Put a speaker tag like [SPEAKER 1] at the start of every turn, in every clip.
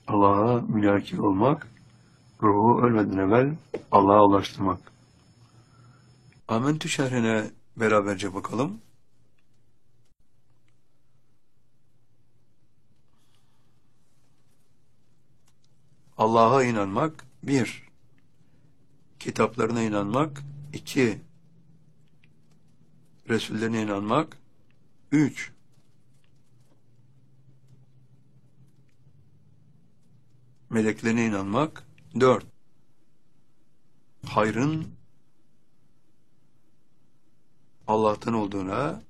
[SPEAKER 1] Allah'a mülaki olmak, ruhu ölmeden evvel Allah'a ulaştırmak. Amentü şerhine beraberce bakalım. Allah'a inanmak, 1. Kitaplarına inanmak, 2. Resullerine inanmak, 3. Meleklerine inanmak, 4. Hayrın Allah'tan olduğuna,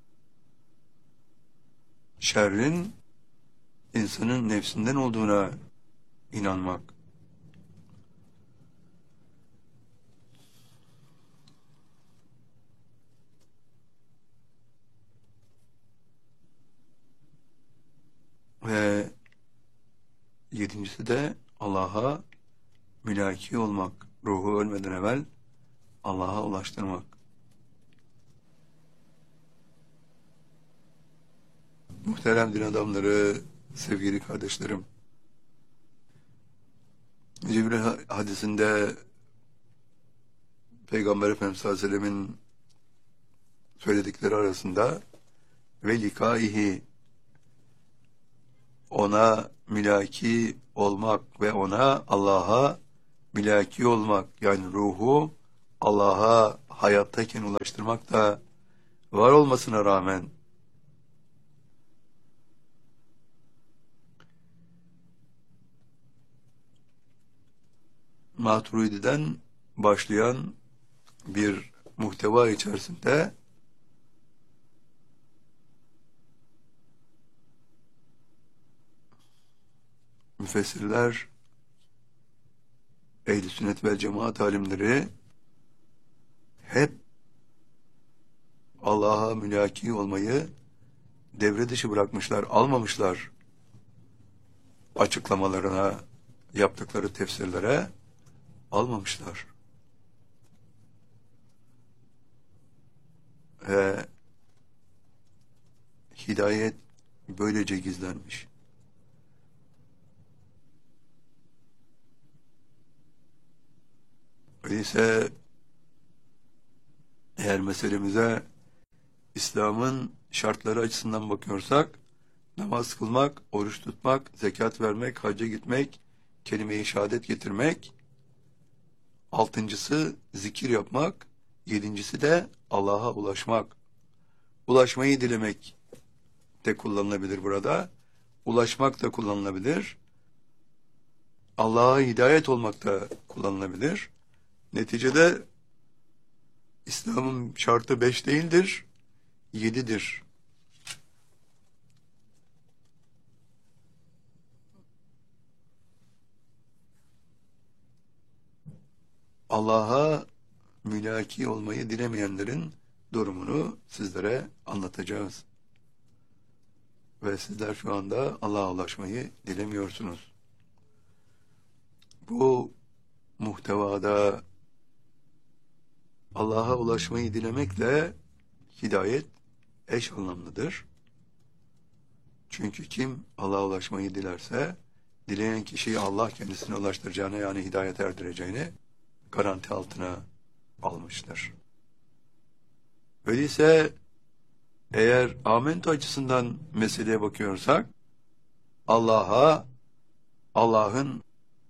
[SPEAKER 1] şerrin insanın nefsinden olduğuna inanmak. Ve 7.'si de Allah'a mülaki olmak, ruhu ölmeden evvel Allah'a ulaştırmak. Muhterem din adamları, sevgili kardeşlerim, Cibril hadisinde Peygamber Efendimiz sallallahu aleyhi ve sellemin söyledikleri arasında ve likaihi, ona mülaki olmak ve ona Allah'a mülaki olmak, yani ruhu Allah'a hayattayken ulaştırmak da var olmasına rağmen Maturidi'den başlayan bir muhteva içerisinde müfessirler, ehl-i sünnet vel cemaat alimleri hep Allah'a mülaki olmayı devre dışı bırakmışlar, almamışlar açıklamalarına, yaptıkları tefsirlere almamışlar. Hidayet böylece gizlenmiş. Öyleyse eğer meselemize İslam'ın şartları açısından bakıyorsak, namaz kılmak, oruç tutmak, zekat vermek, hacca gitmek, kelime-i şehadet getirmek, 6.'sı zikir yapmak, 7.'si de Allah'a ulaşmak. Ulaşmayı dilemek de kullanılabilir burada. Ulaşmak da kullanılabilir. Allah'a hidayet olmak da kullanılabilir. Neticede İslam'ın şartı 5 değildir, 7'dir. Allah'a mülaki olmayı dilemeyenlerin durumunu sizlere anlatacağız. Ve sizler şu anda Allah'a ulaşmayı dilemiyorsunuz. Bu muhtevada Allah'a ulaşmayı dilemekle hidayet eş anlamlıdır. Çünkü kim Allah'a ulaşmayı dilerse, dileyen kişiyi Allah kendisine ulaştıracağını, yani hidayet erdireceğini garanti altına almıştır. Öyleyse eğer amento açısından meseleye bakıyorsak, Allah'a, Allah'ın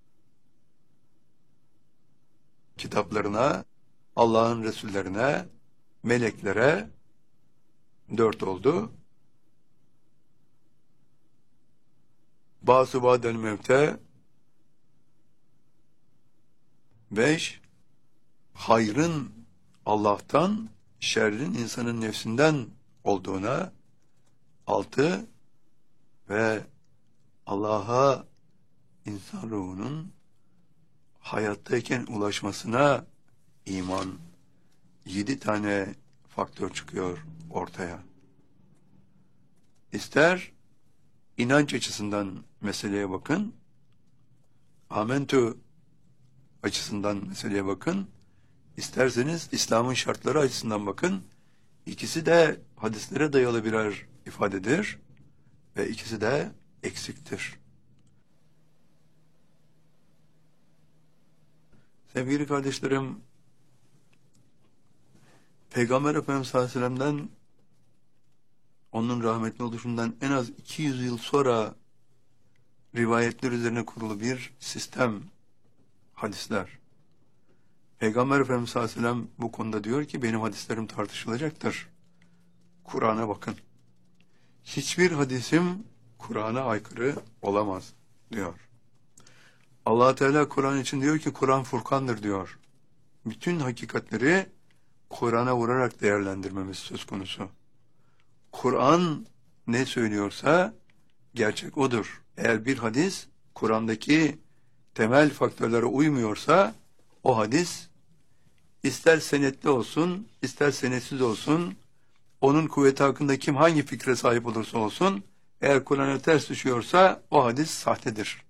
[SPEAKER 1] kitaplarına, Allah'ın Resullerine, meleklere 4 oldu. Bâs-ı ba'del mevte 5. Hayrın Allah'tan, şerrin insanın nefsinden olduğuna 6. Ve Allah'a insan ruhunun hayattayken ulaşmasına iman. 7 tane faktör çıkıyor ortaya. İster inanç açısından meseleye bakın, amentü açısından meseleye bakın, isterseniz İslam'ın şartları açısından bakın. İkisi de hadislere dayalı birer ifadedir ve ikisi de eksiktir. Sevgili kardeşlerim, Peygamber Efendimiz sallallahu aleyhi ve sellem'den, onun rahmetli oluşundan en az 200 yıl sonra rivayetler üzerine kurulu bir sistem, hadisler. Peygamber Efendimiz sallallahu aleyhi ve sellem bu konuda diyor ki, benim hadislerim tartışılacaktır. Kur'an'a bakın. Hiçbir hadisim Kur'an'a aykırı olamaz diyor. Allah Teala Kur'an için diyor ki, Kur'an Furkan'dır diyor. Bütün hakikatleri Kur'an'a vurarak değerlendirmemiz söz konusu. Kur'an ne söylüyorsa gerçek odur. Eğer bir hadis Kur'an'daki temel faktörlere uymuyorsa, o hadis ister senetli olsun, ister senetsiz olsun, onun kuvveti hakkında kim hangi fikre sahip olursa olsun, eğer Kur'an'a ters düşüyorsa o hadis sahtedir.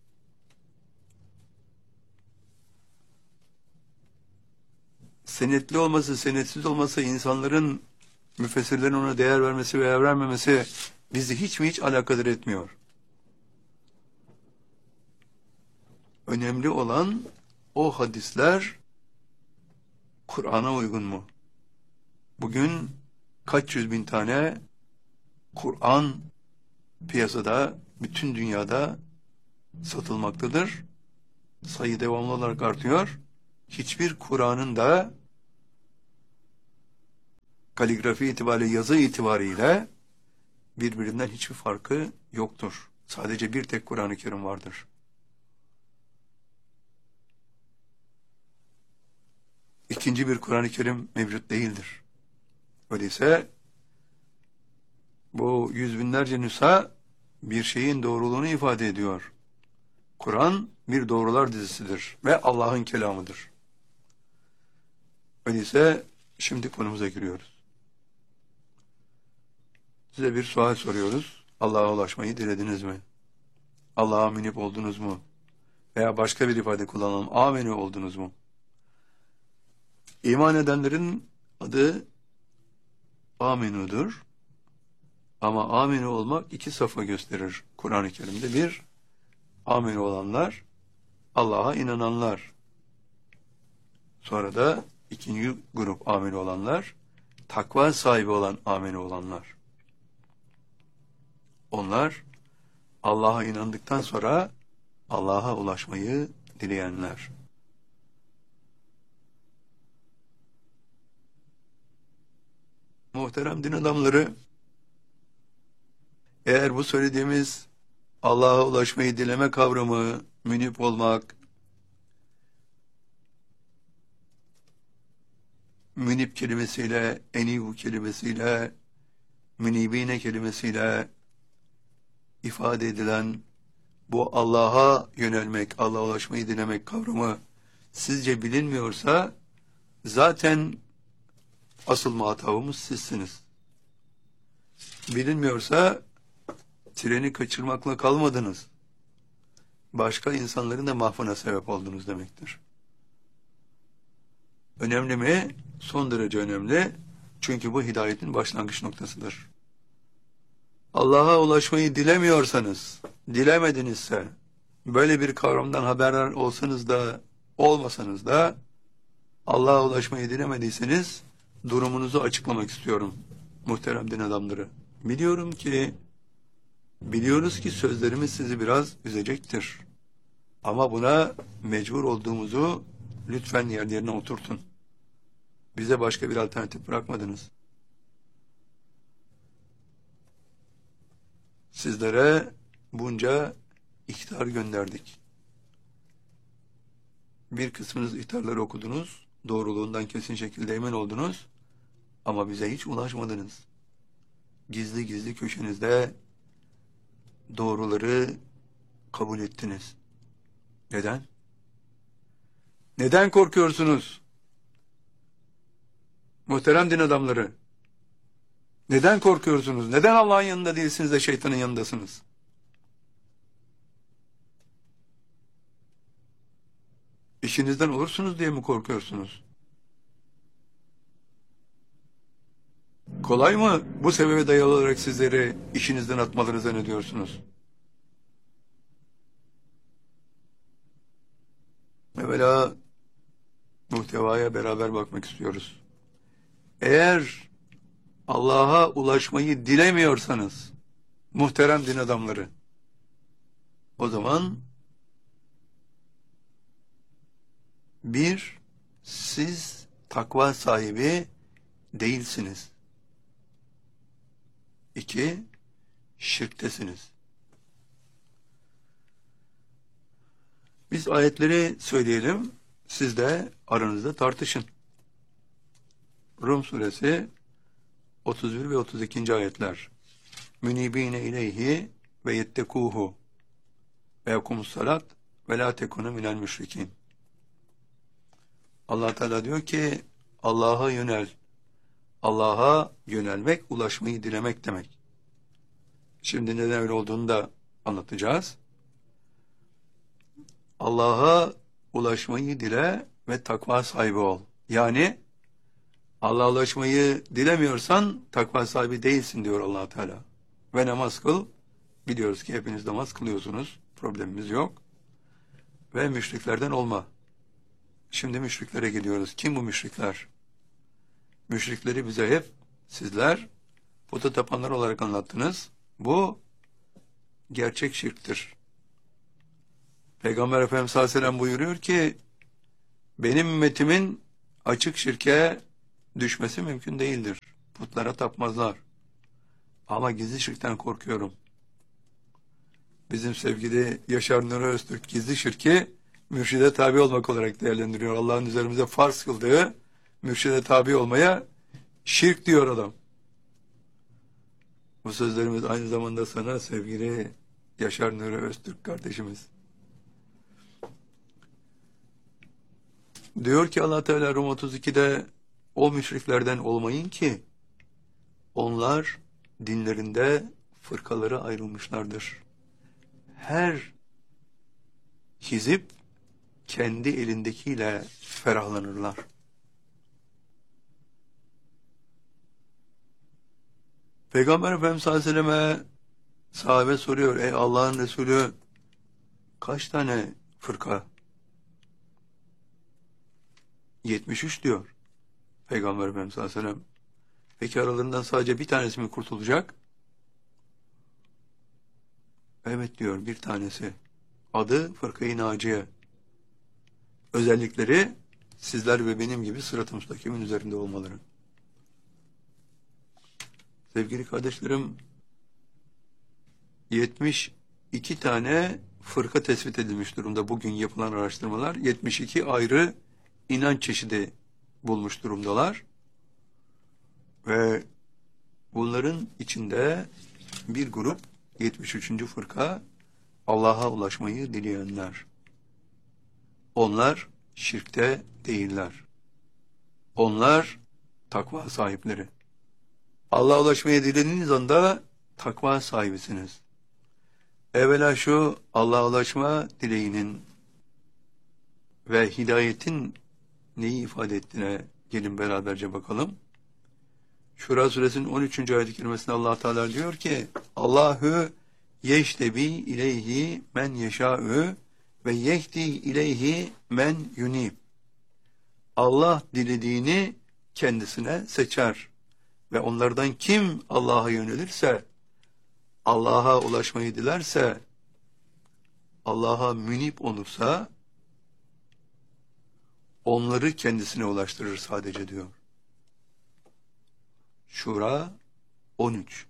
[SPEAKER 1] Senetli olması, senetsiz olması, insanların, müfessirlerin ona değer vermesi veya vermemesi bizi hiç mi hiç alakadar etmiyor. Önemli olan o hadisler Kur'an'a uygun mu? Bugün kaç yüz bin tane Kur'an piyasada, bütün dünyada satılmaktadır. Sayı devamlı olarak artıyor. Hiçbir Kur'an'ın da kaligrafi itibariyle, yazı itibariyle birbirinden hiçbir farkı yoktur. Sadece bir tek Kur'an-ı Kerim vardır. İkinci bir Kur'an-ı Kerim mevcut değildir. Öyleyse bu yüz binlerce nüsha bir şeyin doğruluğunu ifade ediyor. Kur'an bir doğrular dizisidir ve Allah'ın kelamıdır. Öyleyse şimdi konumuza giriyoruz. Size bir sual soruyoruz. Allah'a ulaşmayı dilediniz mi? Allah'a münip oldunuz mu? Veya başka bir ifade kullanalım. Amenü oldunuz mu? İman edenlerin adı amenudur. Ama amenü olmak iki safa gösterir Kur'an-ı Kerim'de. Bir, amenü olanlar, Allah'a inananlar. Sonra da ikinci grup amenü olanlar, takva sahibi olan amenü olanlar. Onlar, Allah'a inandıktan sonra Allah'a ulaşmayı dileyenler. Muhterem din adamları, eğer bu söylediğimiz Allah'a ulaşmayı dileme kavramı, münip olmak, münip kelimesiyle, enibu kelimesiyle, münibine kelimesiyle ifade edilen bu Allah'a yönelmek, Allah'a ulaşmayı dilemek kavramı sizce bilinmiyorsa, zaten asıl muhatabımız sizsiniz. Bilinmiyorsa treni kaçırmakla kalmadınız. Başka insanların da mahvına sebep oldunuz demektir. Önemli mi? Son derece önemli. Çünkü bu hidayetin başlangıç noktasıdır. Allah'a ulaşmayı dilemiyorsanız, dilemedinizse, böyle bir kavramdan haberdar olsanız da, olmasanız da, Allah'a ulaşmayı dilemediyseniz, durumunuzu açıklamak istiyorum muhterem din adamları. Biliyoruz ki sözlerimiz sizi biraz üzecektir. Ama buna mecbur olduğumuzu lütfen yerlerine oturtun. Bize başka bir alternatif bırakmadınız. Sizlere bunca ihtar gönderdik. Bir kısmınız ihtarları okudunuz, doğruluğundan kesin şekilde emin oldunuz ama bize hiç ulaşmadınız. Gizli gizli köşenizde doğruları kabul ettiniz. Neden? Neden korkuyorsunuz? Muhterem din adamları, neden korkuyorsunuz? Neden Allah'ın yanında değilsiniz de şeytanın yanındasınız? İşinizden olursunuz diye mi korkuyorsunuz? Kolay mı bu sebebe dayalı olarak sizleri işinizden atmaları zannediyorsunuz? Evvela levhaya beraber bakmak istiyoruz. Eğer Allah'a ulaşmayı dilemiyorsanız, muhterem din adamları, o zaman bir, siz takva sahibi değilsiniz. İki, şirktesiniz. Biz ayetleri söyleyelim, siz de aranızda tartışın. Rum suresi 31 ve 32. ayetler. Münibine ileyhi ve yettekuhu ve yekumussalat ve la tekunu minel müşrikin. Allah Teala diyor ki Allah'a yönel. Allah'a yönelmek, ulaşmayı dilemek demek. Şimdi neden öyle olduğunu da anlatacağız. Allah'a ulaşmayı dile ve takva sahibi ol. Yani Allah'a ulaşmayı dilemiyorsan takva sahibi değilsin diyor Allah Teala. Ve namaz kıl. Biliyoruz ki hepiniz namaz kılıyorsunuz. Problemimiz yok. Ve müşriklerden olma. Şimdi müşriklere gidiyoruz. Kim bu müşrikler? Müşrikleri bize hep sizler puta tapanlar olarak anlattınız. Bu gerçek şirktir. Peygamber Efendimiz sallallahu aleyhi ve sellem buyuruyor ki benim ümmetimin açık şirke düşmesi mümkün değildir. Putlara tapmazlar. Ama gizli şirkten korkuyorum. Bizim sevgili Yaşar Nuri Öztürk gizli şirki mürşide tabi olmak olarak değerlendiriyor. Allah'ın üzerimize farz kıldığı mürşide tabi olmaya şirk diyor adam. Bu sözlerimiz aynı zamanda sana sevgili Yaşar Nuri Öztürk kardeşimiz. Diyor ki Allah Teala Rum 32'de o müşriklerden olmayın ki onlar dinlerinde fırkalara ayrılmışlardır. Her hizip kendi elindekiyle ferahlanırlar. Peygamber Efendimiz sallallahu aleyhi ve selleme sahabe soruyor. Ey Allah'ın Resulü kaç tane fırka? 73 diyor Peygamber Efendimiz sallallahu aleyhi ve sellem. Peki aralarından sadece bir tanesi mi kurtulacak? Evet diyor, bir tanesi. Adı Fırka-i Naciye. Özellikleri sizler ve benim gibi sırat-ı müstakimin üzerinde olmaları. Sevgili kardeşlerim, 72 tane fırka tespit edilmiş durumda. Bugün yapılan araştırmalar 72 ayrı inanç çeşidi bulmuş durumdalar. Ve bunların içinde bir grup 73. fırka Allah'a ulaşmayı dileyenler. Onlar şirkte değiller. Onlar takva sahipleri. Allah'a ulaşmaya dilediğiniz anda takva sahibisiniz. Evvela şu Allah'a ulaşma dileğinin ve hidayetin neyi ifade ettiğine gelin beraberce bakalım. Şura suresinin 13. ayet-i kerimesinde Allah Teala diyor ki Allahu yeştebi ileyhi men yeşâ'ü ve yehdi ileyhi men yunib. Allah dilediğini kendisine seçer ve onlardan kim Allah'a yönelirse, Allah'a ulaşmayı dilerse, Allah'a münip olursa onları kendisine ulaştırır sadece diyor. Şura 13.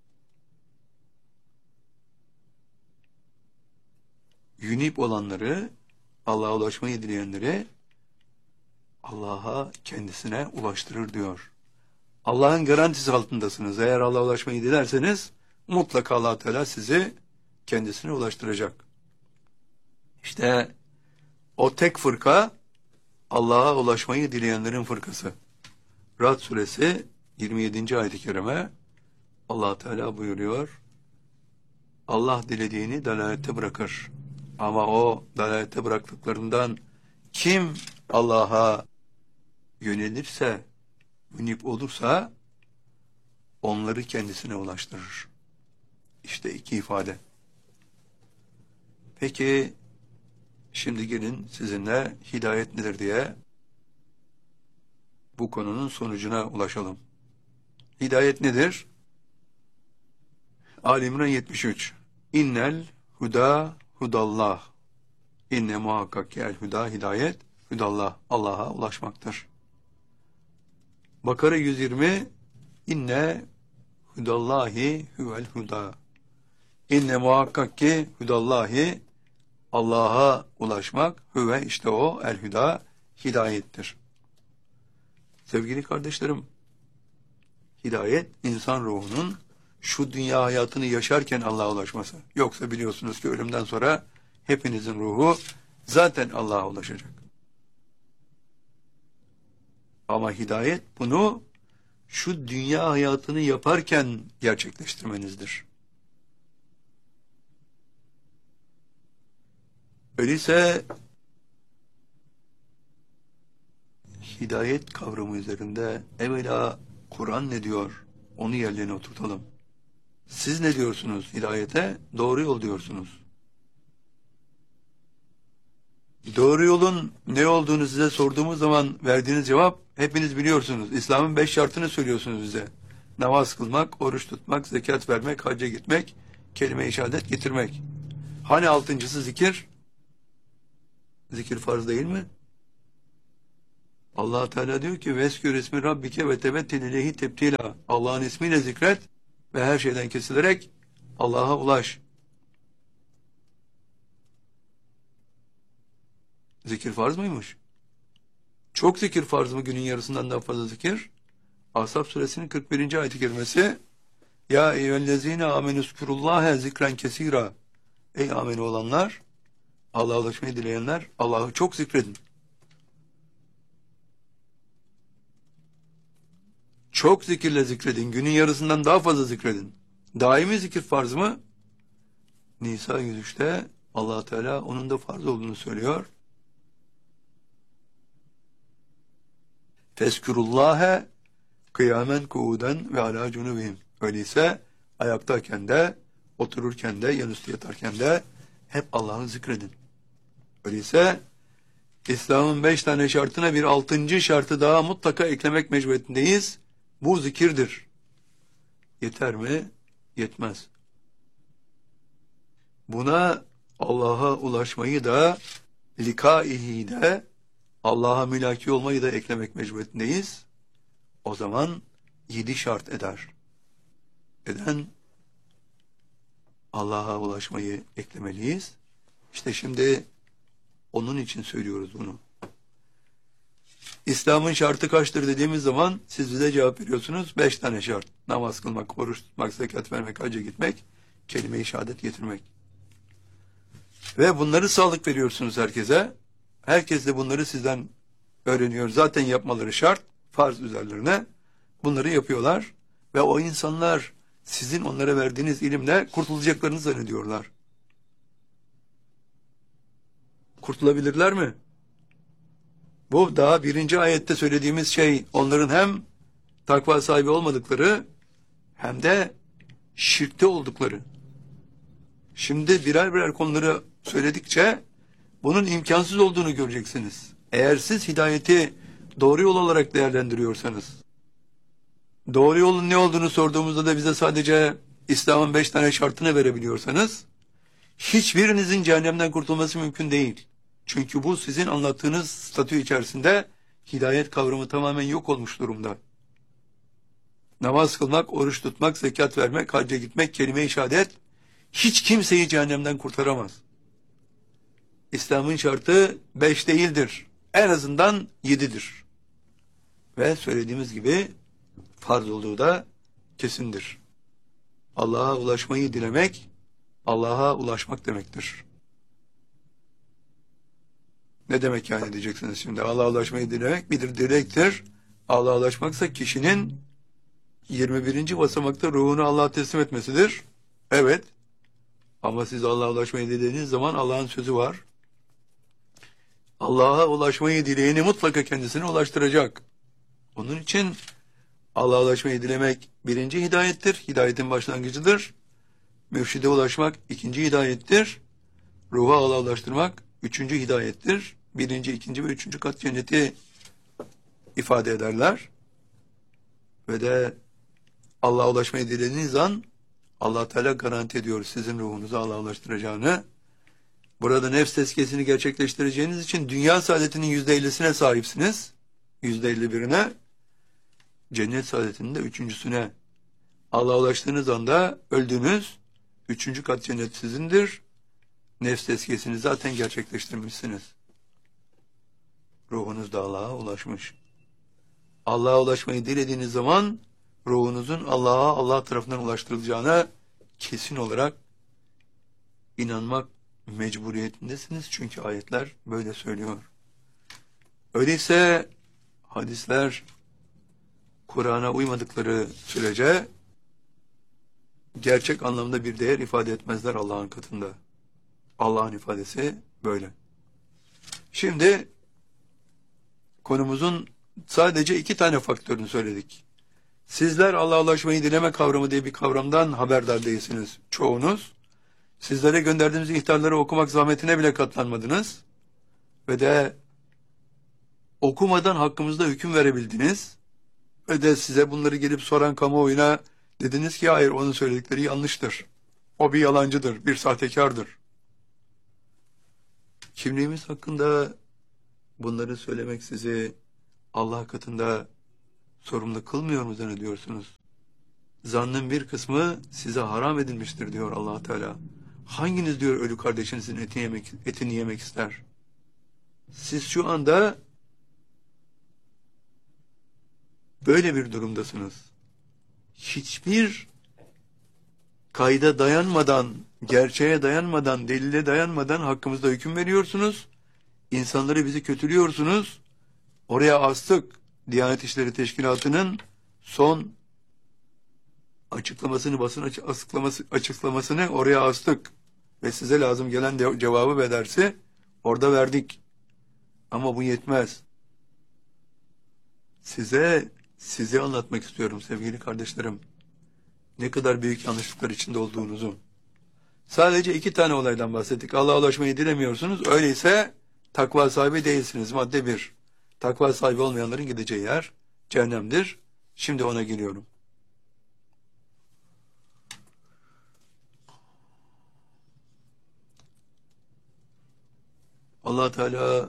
[SPEAKER 1] Yunip olanları, Allah'a ulaşmayı dileyenleri Allah'a kendisine ulaştırır diyor. Allah'ın garantisi altındasınız. Eğer Allah'a ulaşmayı dilerseniz mutlaka Allah Teala sizi kendisine ulaştıracak. İşte o tek fırka Allah'a ulaşmayı dileyenlerin fırkası. Ra'd suresi 27. ayet-i kerime Allah Teala buyuruyor. Allah dilediğini dalalette bırakır. Ama o dalalette bıraktıklarından kim Allah'a yönelirse, münip olursa onları kendisine ulaştırır. İşte iki ifade. Peki şimdi gelin sizinle hidayet nedir diye bu konunun sonucuna ulaşalım. Hidayet nedir? Ali İmran 73. İnnel huda hudallah. İnne muhakkak ki el huda hidayet, hudallah Allah'a ulaşmaktır. Bakara 120. İnne hudallahi huvel huda. İnne muhakkak ki hudallahi Allah'a ulaşmak, hüve işte o el huda hidayettir. Sevgili kardeşlerim, hidayet insan ruhunun şu dünya hayatını yaşarken Allah'a ulaşması. Yoksa biliyorsunuz ki ölümden sonra hepinizin ruhu zaten Allah'a ulaşacak. Ama hidayet bunu şu dünya hayatını yaparken gerçekleştirmenizdir. Öyleyse hidayet kavramı üzerinde evvela Kur'an ne diyor? Onu yerlerine oturtalım. Siz ne diyorsunuz hidayete? Doğru yol diyorsunuz. Doğru yolun ne olduğunu size sorduğumuz zaman verdiğiniz cevap hepiniz biliyorsunuz. İslam'ın 5 şartını söylüyorsunuz bize. Namaz kılmak, oruç tutmak, zekat vermek, hacca gitmek, kelime-i şehadet getirmek. Hani altıncısı zikir? Zikir farz değil mi? Allah Teala diyor ki veskür ismi rabbike ve tebettil ileyhi tebtila. Allah'ın ismiyle zikret ve her şeyden kesilerek Allah'a ulaş. Zikir farz mıymış? Çok zikir farz mı, günün yarısından daha fazla zikir? Ahzab suresinin 41. ayet-i kerimesi Ya eyyühellezine amenüzkurullâhe zikren kesîrâ. Ey ameni olanlar, Allah'a ulaşmayı dileyenler, Allah'ı çok zikredin. Çok zikirle zikredin, günün yarısından daha fazla zikredin. Daimi zikir farz mı? Nisa 103'te Allah Teala onun da farz olduğunu söylüyor. Fezkurullâhe kıyamen kuuden ve alâ cunubihim. Öyleyse ayaktayken de, otururken de, yanüstü yatarken de hep Allah'ı zikredin. Öyleyse İslam'ın 5 tane şartına bir 6. şartı daha mutlaka eklemek mecburiyetindeyiz. Bu zikirdir. Yeter mi? Yetmez. Buna Allah'a ulaşmayı da, likaihi de, Allah'a mülaki olmayı da eklemek mecburiyetindeyiz. O zaman 7 şart eder. Neden? Allah'a ulaşmayı eklemeliyiz. İşte şimdi onun için söylüyoruz bunu. İslam'ın şartı kaçtır dediğimiz zaman siz bize cevap veriyorsunuz. 5 tane şart. Namaz kılmak, oruç tutmak, zekat vermek, hacca gitmek, kelime-i şehadet getirmek. Ve bunları sağlık veriyorsunuz herkese. Herkes de bunları sizden öğreniyor. Zaten yapmaları şart. Farz üzerlerine. Bunları yapıyorlar. Ve o insanlar sizin onlara verdiğiniz ilimle kurtulacaklarını zannediyorlar. Kurtulabilirler mi? Bu daha 1. ayette söylediğimiz şey onların hem takva sahibi olmadıkları hem de şirkte oldukları. Şimdi birer birer konuları söyledikçe bunun imkansız olduğunu göreceksiniz. Eğer siz hidayeti doğru yol olarak değerlendiriyorsanız, doğru yolun ne olduğunu sorduğumuzda da bize sadece İslam'ın 5 tane şartını verebiliyorsanız, hiçbirinizin cehennemden kurtulması mümkün değil. Çünkü bu sizin anlattığınız statü içerisinde hidayet kavramı tamamen yok olmuş durumda. Namaz kılmak, oruç tutmak, zekat vermek, hacca gitmek, kelime-i şehadet hiç kimseyi cehennemden kurtaramaz. İslam'ın şartı 5 değildir. En azından 7'dir. Ve söylediğimiz gibi farz olduğu da kesindir. Allah'a ulaşmayı dilemek, Allah'a ulaşmak demektir. Ne demek yani diyeceksiniz şimdi? Allah'a ulaşmayı dilemek bir dilektir. Allah'a ulaşmaksa kişinin 21. basamakta ruhunu Allah'a teslim etmesidir. Evet. Ama siz Allah'a ulaşmayı dilediğiniz zaman Allah'ın sözü var. Allah'a ulaşmayı dileyeni mutlaka kendisine ulaştıracak. Onun için Allah'a ulaşmayı dilemek 1. hidayettir. Hidayetin başlangıcıdır. Mürşide ulaşmak 2. hidayettir. Ruha Allah'a ulaştırmak 3. hidayettir. 1., 2. ve 3. kat cenneti ifade ederler. Ve de Allah'a ulaşmayı dilediğiniz an Allah Teala garanti ediyor sizin ruhunuzu Allah'a ulaştıracağını. Burada nefs tezkiyesini gerçekleştireceğiniz için dünya saadetinin %50'sine sahipsiniz. %51'ine. Cennet saadetinin de 3.'süne. Allah'a ulaştığınız anda öldünüz. 3. kat cennet sizindir. Nefs tezkiyesini zaten gerçekleştirmişsiniz. Ruhunuz da Allah'a ulaşmış. Allah'a ulaşmayı dilediğiniz zaman ruhunuzun Allah tarafından ulaştırılacağına kesin olarak inanmak mecburiyetindesiniz. Çünkü ayetler böyle söylüyor. Öyleyse hadisler Kur'an'a uymadıkları sürece gerçek anlamda bir değer ifade etmezler Allah'ın katında. Allah'ın ifadesi böyle. Şimdi konumuzun sadece 2 tane faktörünü söyledik. Sizler Allah'a ulaşmayı dileme kavramı diye bir kavramdan haberdar değilsiniz çoğunuz. Sizlere gönderdiğimiz ihtarları okumak zahmetine bile katlanmadınız. Ve de okumadan hakkımızda hüküm verebildiniz. Ve de size bunları gelip soran kamuoyuna dediniz ki hayır onun söyledikleri yanlıştır. O bir yalancıdır, bir sahtekardır. Kimliğimiz hakkında bunları söylemek sizi Allah katında sorumlu kılmıyor mu zannediyorsunuz? Zannın bir kısmı size haram edilmiştir diyor Allah Teala. Hanginiz diyor ölü kardeşinizin etini yemek ister? Siz şu anda böyle bir durumdasınız. Hiçbir kayda dayanmadan, gerçeğe dayanmadan, delile dayanmadan hakkımızda hüküm veriyorsunuz. İnsanları bizi kötülüyorsunuz. Oraya astık. Diyanet İşleri Teşkilatı'nın son açıklamasını, basın açıklamasını oraya astık. Ve size lazım gelen cevabı ve dersi orada verdik. Ama bu yetmez. Size anlatmak istiyorum sevgili kardeşlerim. Ne kadar büyük yanlışlıklar içinde olduğunuzu. Sadece 2 tane olaydan bahsettik. Allah'a ulaşmayı dilemiyorsunuz. Öyleyse takva sahibi değilsiniz. Madde 1. Takva sahibi olmayanların gideceği yer cehennemdir. Şimdi ona geliyorum. Allah Teala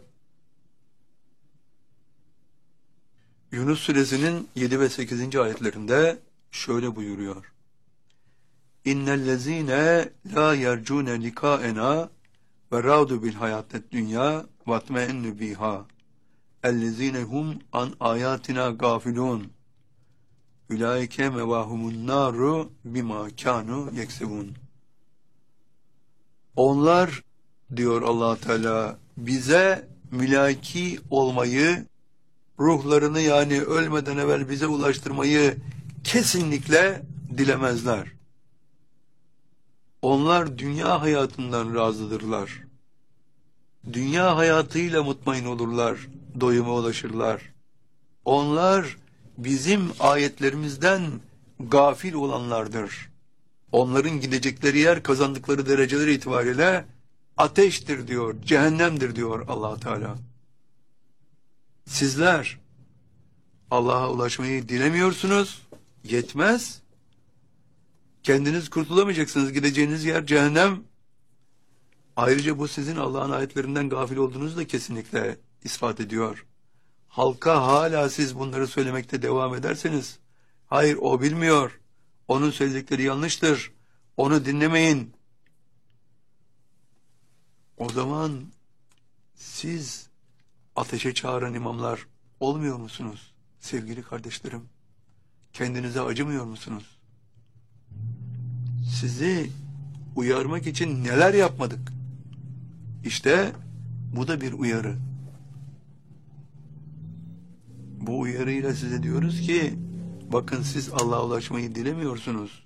[SPEAKER 1] Yunus suresinin 7 ve 8. ayetlerinde şöyle buyuruyor. İnnellezîne lâ yercûne likâena ve râdu bil hayâted dünya vatme'ennu bihâ ellezîne hum an âyâtina gâfilûn ulaike mevahumun nâru bimâ kânû yeksebûn. Onlar diyor Allah Teala bize mülaki olmayı, ruhlarını yani ölmeden evvel bize ulaştırmayı kesinlikle dilemezler. Onlar dünya hayatından razıdırlar. Dünya hayatıyla mutmain olurlar, doyuma ulaşırlar. Onlar bizim ayetlerimizden gafil olanlardır. Onların gidecekleri yer kazandıkları dereceler itibariyle ateştir diyor, cehennemdir diyor Allah Teala. Sizler Allah'a ulaşmayı dilemiyorsunuz, yetmez. Kendiniz kurtulamayacaksınız, gideceğiniz yer cehennem. Ayrıca bu sizin Allah'ın ayetlerinden gafil olduğunuzu da kesinlikle ispat ediyor. Halka hala siz bunları söylemekte devam ederseniz, hayır o bilmiyor, onun söyledikleri yanlıştır, onu dinlemeyin. O zaman siz ateşe çağıran imamlar olmuyor musunuz sevgili kardeşlerim? Kendinize acımıyor musunuz? Sizi uyarmak için neler yapmadık? İşte bu da bir uyarı. Bu uyarıyla size diyoruz ki bakın siz Allah'a ulaşmayı dilemiyorsunuz.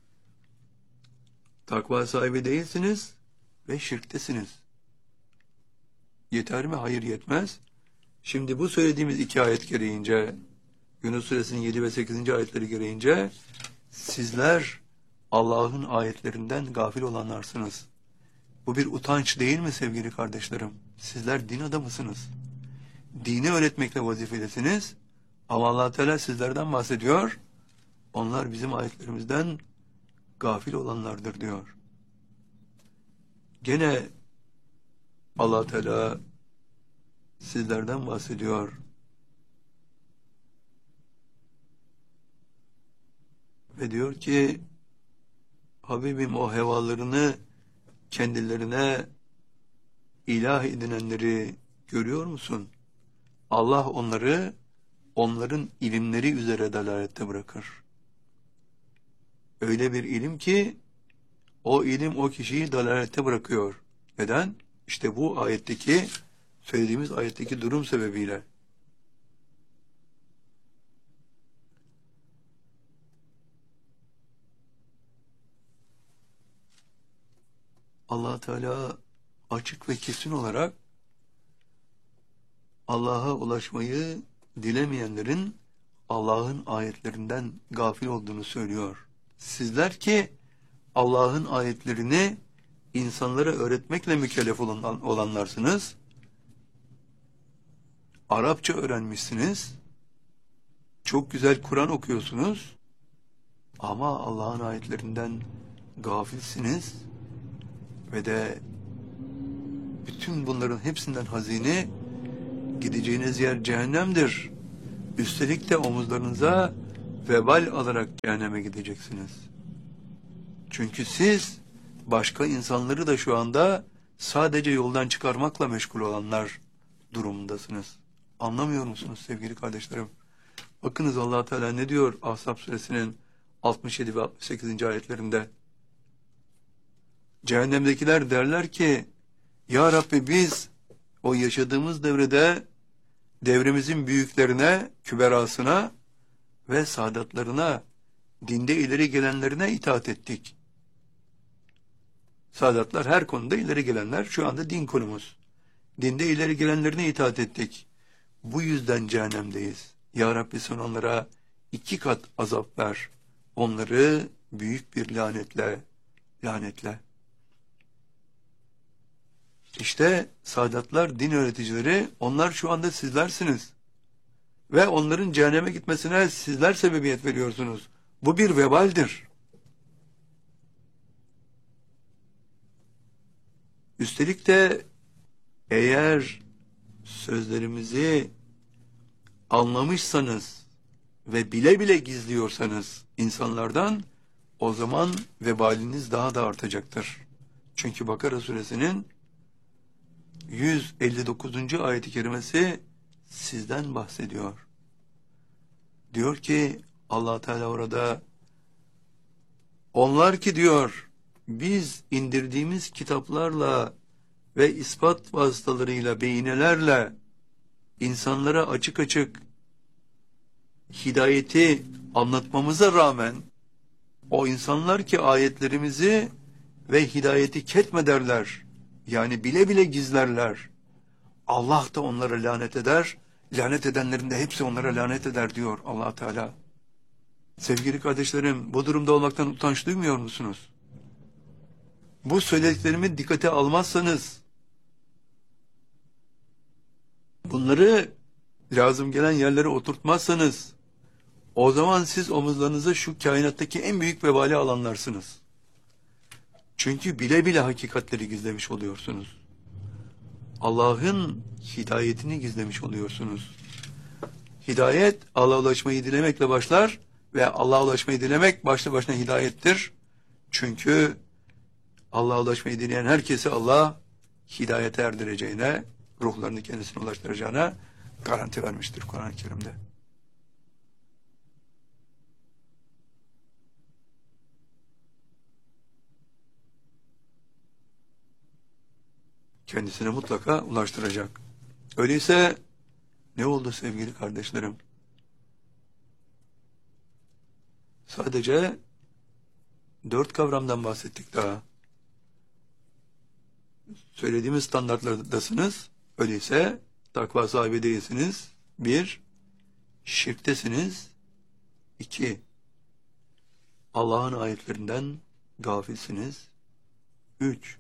[SPEAKER 1] Takva sahibi değilsiniz ve şirktesiniz. Yeter mi? Hayır yetmez. Şimdi bu söylediğimiz 2 ayet gereğince, Yunus suresinin 7 ve 8. ayetleri gereğince sizler Allah'ın ayetlerinden gafil olanlarsınız. Bu bir utanç değil mi sevgili kardeşlerim? Sizler din adamısınız. Dini öğretmekle vazifelisiniz Ama Allah Teala sizlerden bahsediyor. Onlar bizim ayetlerimizden gafil olanlardır diyor. Gene Allah Teala sizlerden bahsediyor. Ve diyor ki Habibim o hevalarını kendilerine ilah edinenleri görüyor musun? Allah onları onların ilimleri üzere dalalette bırakır. Öyle bir ilim ki o ilim o kişiyi dalalette bırakıyor. Neden? İşte bu ayetteki söylediğimiz ayetteki durum sebebiyle. Allah Teala açık ve kesin olarak Allah'a ulaşmayı dilemeyenlerin Allah'ın ayetlerinden gafil olduğunu söylüyor. Sizler ki Allah'ın ayetlerini insanlara öğretmekle mükellef olanlarsınız. Arapça öğrenmişsiniz. Çok güzel Kur'an okuyorsunuz. Ama Allah'ın ayetlerinden gafilsiniz. Ve de bütün bunların hepsinden hazine gideceğiniz yer cehennemdir. Üstelik de omuzlarınıza vebal alarak cehenneme gideceksiniz. Çünkü siz başka insanları da şu anda sadece yoldan çıkarmakla meşgul olanlar durumundasınız. Anlamıyor musunuz sevgili kardeşlerim? Bakınız Allah Teala ne diyor Ahzab suresinin 67 ve 68. ayetlerinde. Cehennemdekiler derler ki Ya Rabbi biz o yaşadığımız devrede devrimizin büyüklerine, küberasına ve saadatlarına, dinde ileri gelenlerine itaat ettik. Saadatlar her konuda ileri gelenler, şu anda din konumuz. Dinde ileri gelenlerine itaat ettik. Bu yüzden cehennemdeyiz. Ya Rabbi sen onlara 2 kat azap ver. Onları büyük bir lanetle. İşte saadatlar, din öğreticileri, onlar şu anda sizlersiniz. Ve onların cehenneme gitmesine sizler sebebiyet veriyorsunuz. Bu bir vebaldir. Üstelik de eğer sözlerimizi anlamışsanız ve bile bile gizliyorsanız insanlardan, o zaman vebaliniz daha da artacaktır. Çünkü Bakara suresinin 159. ayet-i kerimesi sizden bahsediyor. Diyor ki Allah Teala orada, onlar ki diyor biz indirdiğimiz kitaplarla ve ispat vasıtalarıyla, beyinelerle insanlara açık açık hidayeti anlatmamıza rağmen o insanlar ki ayetlerimizi ve hidayeti ketmederler, yani bile bile gizlerler. Allah da onlara lanet eder, lanet edenlerin de hepsi onlara lanet eder diyor Allah Teala. Sevgili kardeşlerim, bu durumda olmaktan utanç duymuyor musunuz? Bu söylediklerimi dikkate almazsanız, bunları lazım gelen yerlere oturtmazsanız, o zaman siz omuzlarınıza şu kainattaki en büyük vebali alanlarsınız. Çünkü bile bile hakikatleri gizlemiş oluyorsunuz. Allah'ın hidayetini gizlemiş oluyorsunuz. Hidayet, Allah'a ulaşmayı dilemekle başlar ve Allah'a ulaşmayı dilemek başlı başına hidayettir. Çünkü Allah'a ulaşmayı dileyen herkesi Allah hidayete erdireceğine, ruhlarını kendisine ulaştıracağına garanti vermiştir Kur'an-ı Kerim'de. Kendisine mutlaka ulaştıracak. Öyleyse ne oldu sevgili kardeşlerim? Sadece 4 kavramdan bahsettik daha. Söylediğimiz standartlardasınız. Öyleyse takva sahibi değilsiniz. 1. Şirktesiniz. 2. Allah'ın ayetlerinden gafilsiniz. 3.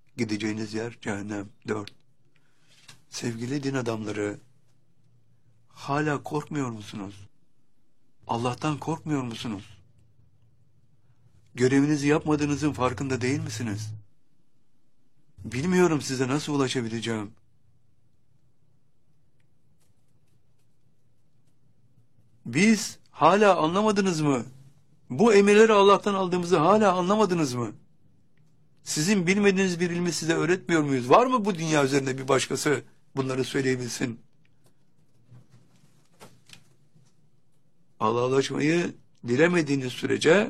[SPEAKER 1] Gideceğiniz yer cehennem. 4. Sevgili din adamları, hala korkmuyor musunuz? Allah'tan korkmuyor musunuz? Görevinizi yapmadığınızın farkında değil misiniz? Bilmiyorum size nasıl ulaşabileceğim. Biz hala anlamadınız mı? Bu emirleri Allah'tan aldığımızı hala anlamadınız mı? Sizin bilmediğiniz bir ilmi size öğretmiyor muyuz? Var mı bu dünya üzerinde bir başkası bunları söyleyebilsin? Allah'laşmayı dilemediğiniz sürece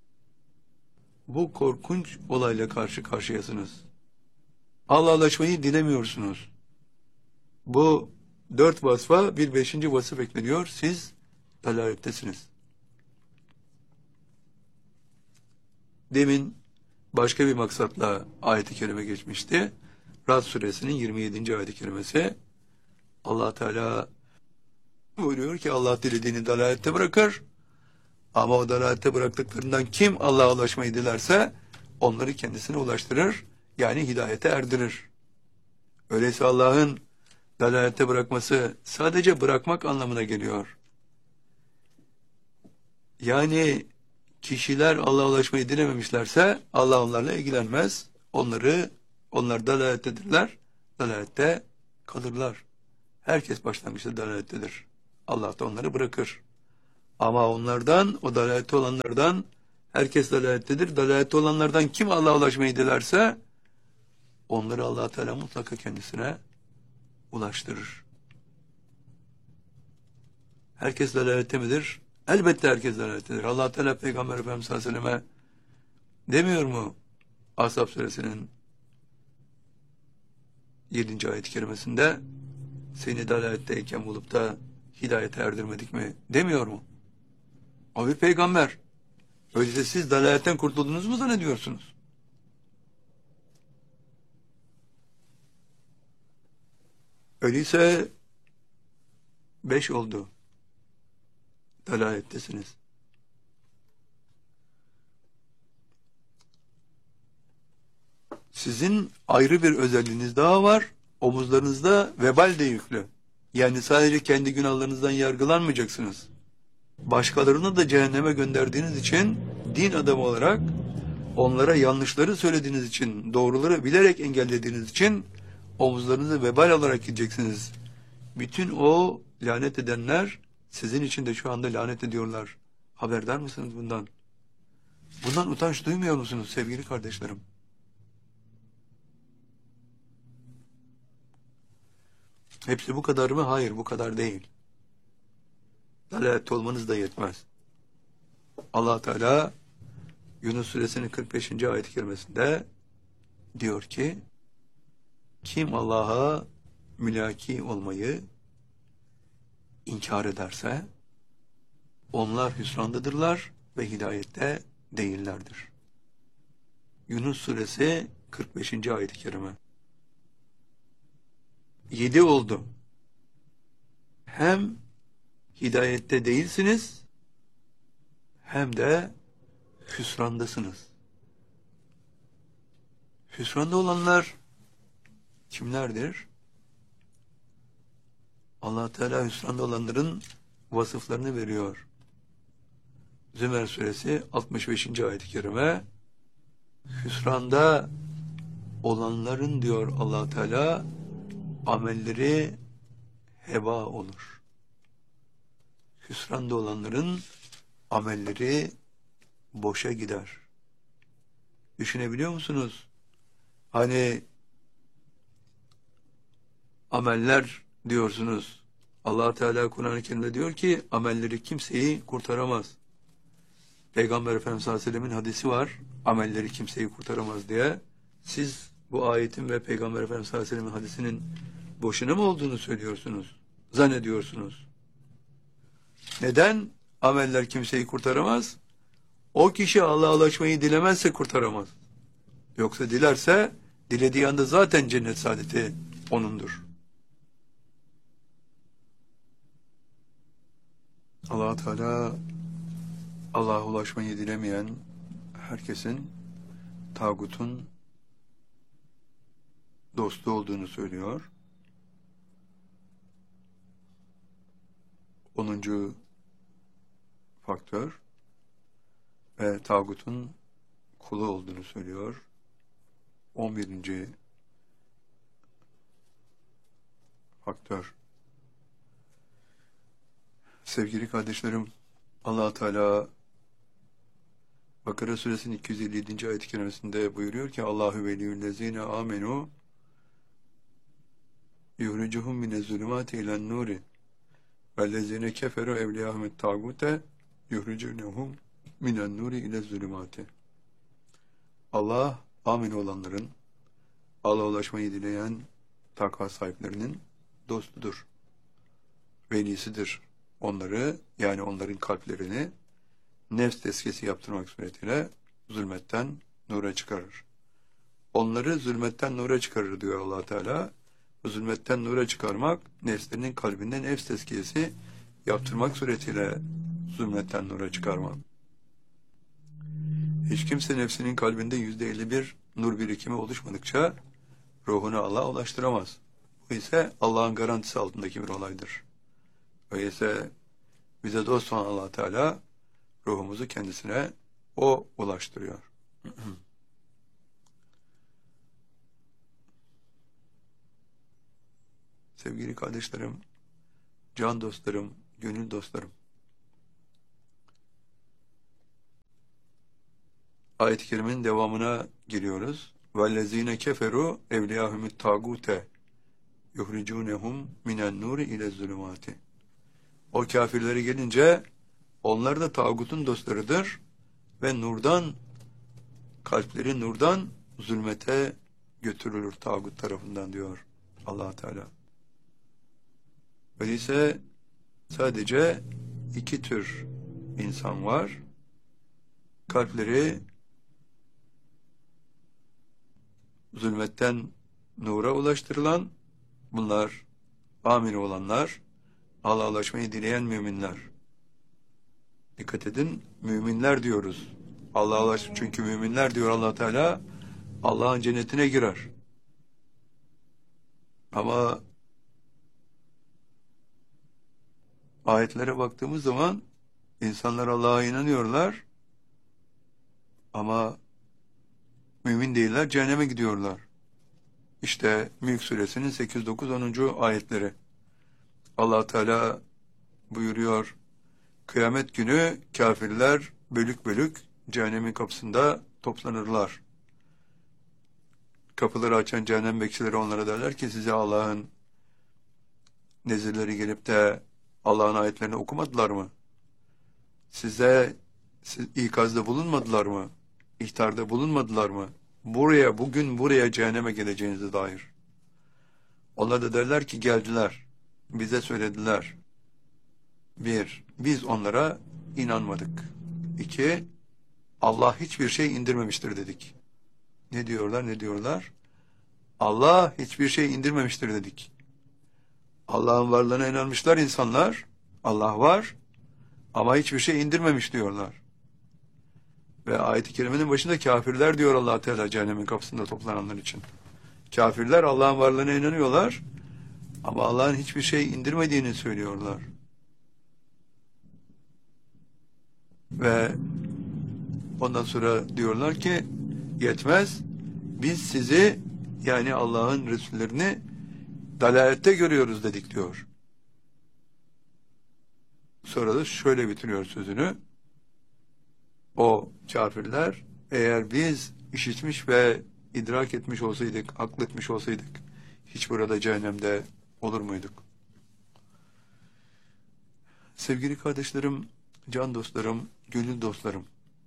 [SPEAKER 1] bu korkunç olayla karşı karşıyasınız. Allah'laşmayı dilemiyorsunuz. Bu 4 vasfa bir 5. vasıf ekleniyor. Siz dalalettesiniz. Demin başka bir maksatla ayet-i kerime geçmişti. Rad suresinin 27. ayet-i kerimesi. Allah Teala buyuruyor ki Allah dilediğini dalalette bırakır. Ama o dalalette bıraktıklarından kim Allah'a ulaşmayı dilerse onları kendisine ulaştırır. Yani hidayete erdirir. Öyleyse Allah'ın dalalette bırakması sadece bırakmak anlamına geliyor. Yani kişiler Allah'a ulaşmayı dilememişlerse Allah onlarla ilgilenmez. Onlar dalalettedirler. Dalalette kalırlar. Herkes başlangıçta dalalettedir. Allah da onları bırakır. Ama onlardan, o dalalette olanlardan herkes dalalettedir. Dalalette olanlardan kim Allah'a ulaşmayı dilerse onları Allah Teala mutlaka kendisine ulaştırır. Herkes dalalette midir? Elbette herkes dalalettedir. Allah Teala Peygamber Efendimiz sallallahu aleyhi ve selleme demiyor mu? Ashab suresinin 7. ayet-i kerimesinde seni dalaletteyken bulup da hidayete erdirmedik mi? Demiyor mu? O bir peygamber. Öyleyse siz dalaletten kurtuldunuz mu zannediyorsunuz? Öyleyse 5 oldu. Dalalettesiniz. Sizin ayrı bir özelliğiniz daha var. Omuzlarınızda vebal de yüklü. Yani sadece kendi günahlarınızdan yargılanmayacaksınız. Başkalarını da cehenneme gönderdiğiniz için din adamı olarak onlara yanlışları söylediğiniz için, doğruları bilerek engellediğiniz için omuzlarınızı vebal olarak gideceksiniz. Bütün o lanet edenler sizin için de şu anda lanet ediyorlar. Haberdar mısınız bundan? Bundan utanç duymuyor musunuz sevgili kardeşlerim? Hepsi bu kadar mı? Hayır, bu kadar değil. Dalalette olmanız da yetmez. Allah Teala Yunus suresinin 45. ayet-i kerimesinde diyor ki kim Allah'a mülaki olmayı inkar ederse onlar hüsrandadırlar ve hidayette değillerdir. Yunus suresi 45. ayet-i kerime. 7 oldu. Hem hidayette değilsiniz hem de hüsrandasınız. Hüsranda olanlar kimlerdir? Allah Teala hüsranda olanların vasıflarını veriyor. Zümer suresi 65. ayet-i kerime. Hüsranda olanların diyor Allah Teala amelleri heba olur. Hüsranda olanların amelleri boşa gider. Düşünebiliyor musunuz? Hani ameller diyorsunuz. Allah Teala Kur'an-ı Kerim'de diyor ki amelleri kimseyi kurtaramaz. Peygamber Efendimiz sallallahu aleyhi ve sellem'in hadisi var. Amelleri kimseyi kurtaramaz diye. Siz bu ayetin ve Peygamber Efendimiz sallallahu aleyhi ve sellem'in hadisinin boşuna mı olduğunu söylüyorsunuz? Zannediyorsunuz. Neden ameller kimseyi kurtaramaz? O kişi Allah'a ulaşmayı dilemezse kurtaramaz. Yoksa dilerse dilediği anda zaten cennet saadeti onundur. Allah Teala Allah'a ulaşmayı dilemeyen herkesin tağutun dostu olduğunu söylüyor. 10. faktör ve tağutun kulu olduğunu söylüyor. 11. faktör. Sevgili kardeşlerim, Allah Teala Bakara suresinin 257. ayet-i kerimesinde buyuruyor ki Allahu veliyyüllezine amenu yuhricuhum minez-zulümati ilen-nuri vellezine keferu evliyahumut tağute yuhricuhum minen-nuri ile-zulümati. Allah amin olanların, Allah'a ulaşmayı dileyen takva sahiplerinin dostudur, velisidir. Onları, yani onların kalplerini nefs tezkiyesi yaptırmak suretiyle zulmetten nura çıkarır. Onları zulmetten nura çıkarır diyor Allah Teala. Bu zulmetten nura çıkarmak, nefslerinin kalbinde nefs tezkiyesi yaptırmak suretiyle zulmetten nura çıkarmak. Hiç kimse nefsinin kalbinde %51 nur birikimi oluşmadıkça ruhunu Allah'a ulaştıramaz. Bu ise Allah'ın garantisi altındaki bir olaydır. Öyleyse bize dost olan Allah Teala ruhumuzu kendisine O ulaştırıyor. Sevgili kardeşlerim, can dostlarım, gönül dostlarım. Ayet-i kerimenin devamına giriyoruz. وَالَّذ۪ينَ كَفَرُوا اَوْلِيَاهُمُ التَّاغُوتَ يُخْرِجُونَهُمْ مِنَ النُّورِ اِلَى الظُّلُمَاتِ. O kafirlere gelince onlar da tağutun dostlarıdır ve nurdan, kalpleri nurdan zulmete götürülür tağut tarafından diyor Allah Teala. Öyleyse sadece iki tür insan var. Kalpleri zulmetten nura ulaştırılan, bunlar amin olanlar, Allah'a ulaşmayı dileyen müminler. Dikkat edin, müminler diyoruz. Allah'a ulaş, çünkü müminler diyor Allah Teala, Allah'ın cennetine girer. Ama ayetlere baktığımız zaman insanlar Allah'a inanıyorlar ama mümin değiller, cehenneme gidiyorlar. İşte Mülk suresinin 8, 9, 10. ayetleri. Allah Teala buyuruyor, kıyamet günü kafirler bölük bölük cehennemin kapısında toplanırlar. Kapıları açan cehennem bekçileri onlara derler ki size Allah'ın nezirleri gelip de Allah'ın ayetlerini okumadılar mı? Size ikazda bulunmadılar mı? İhtarda bulunmadılar mı? Bugün buraya cehenneme geleceğinize dair. Onlar da derler ki geldiler. Bize söylediler. 1. Biz onlara inanmadık. 2. Allah hiçbir şey indirmemiştir dedik. Ne diyorlar? Allah hiçbir şey indirmemiştir dedik. Allah'ın varlığına inanmışlar insanlar. Allah var ama hiçbir şey indirmemiş diyorlar. Ve ayet-i kerimenin başında kafirler diyor Allah Teala cehennemin kapısında toplananlar için. Kafirler Allah'ın varlığına inanıyorlar ama Allah'ın hiçbir şey indirmediğini söylüyorlar. Ve ondan sonra diyorlar ki yetmez, biz sizi, yani Allah'ın Resullerini dalalette görüyoruz dedik diyor. Sonra da şöyle bitiriyor sözünü. O kafirler, eğer biz işitmiş ve idrak etmiş olsaydık, akletmiş olsaydık, hiç burada cehennemde olur muyduk? Sevgili kardeşlerim, can dostlarım, gönül dostlarım,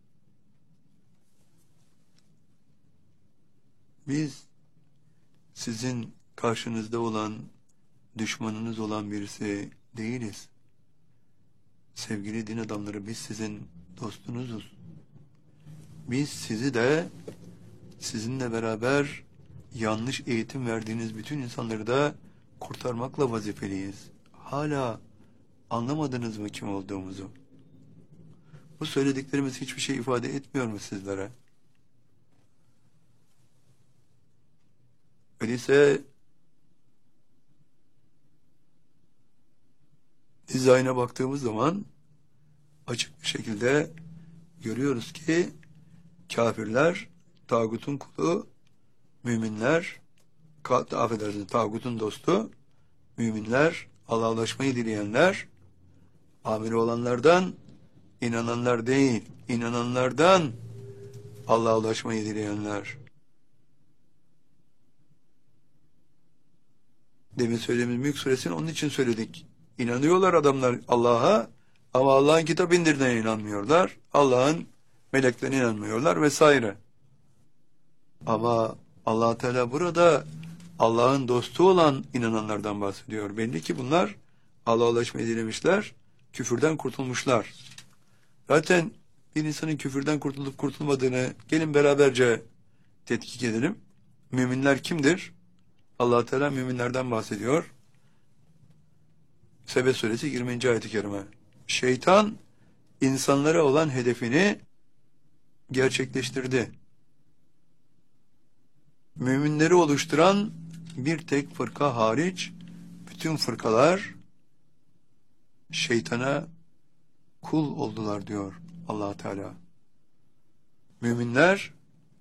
[SPEAKER 1] biz sizin karşınızda olan, düşmanınız olan birisi değiliz. Sevgili din adamları, biz sizin dostunuzuz. Biz sizi de sizinle beraber yanlış eğitim verdiğiniz bütün insanları da kurtarmakla vazifeliyiz. Hala anlamadınız mı kim olduğumuzu? Bu söylediklerimiz hiçbir şey ifade etmiyor mu sizlere? Öyleyse dizayn'a baktığımız zaman açık bir şekilde görüyoruz ki kafirler tağutun kulu, müminler affedersiniz, tağutun dostu, müminler, Allah'laşmayı dileyenler, amiri olanlardan, inananlar değil, inananlardan Allah'a ulaşmayı dileyenler. Demin söylediğimiz Mülk Suresini onun için söyledik. İnanıyorlar adamlar Allah'a ama Allah'ın kitap indirdiğine inanmıyorlar. Allah'ın meleklerine inanmıyorlar vesaire. Ama Allah Teala burada Allah'ın dostu olan inananlardan bahsediyor. Belli ki bunlar Allah'a ulaşmayı dilemişler, küfürden kurtulmuşlar. Zaten bir insanın küfürden kurtulup kurtulmadığını gelin beraberce tetkik edelim. Müminler kimdir? Allah Teala müminlerden bahsediyor. Sebe suresi 20. ayet-i kerime. Şeytan insanlara olan hedefini gerçekleştirdi. Müminleri oluşturan bir tek fırka hariç bütün fırkalar şeytana kul oldular diyor Allah Teala. Müminler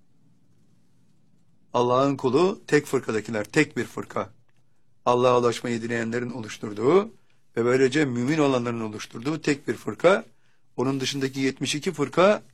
[SPEAKER 1] Allah'ın kulu, tek fırkadakiler, tek bir fırka. Allah'a ulaşmayı dileyenlerin oluşturduğu ve böylece mümin olanların oluşturduğu tek bir fırka. Onun dışındaki 72 fırka